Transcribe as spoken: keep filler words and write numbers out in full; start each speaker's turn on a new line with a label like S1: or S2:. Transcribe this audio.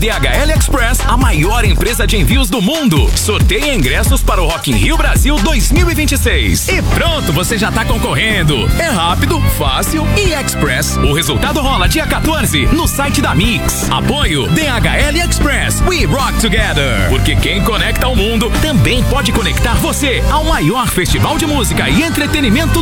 S1: D H L Express, a maior empresa de envios do mundo. Sorteia ingressos para o Rock in Rio Brasil dois mil e vinte e seis. E pronto, você já tá concorrendo. É rápido, fácil e express. O resultado rola dia quatorze no site da Mix. Apoio D H L Express. We rock together. Porque quem conecta ao mundo também pode conectar você ao maior festival de música e entretenimento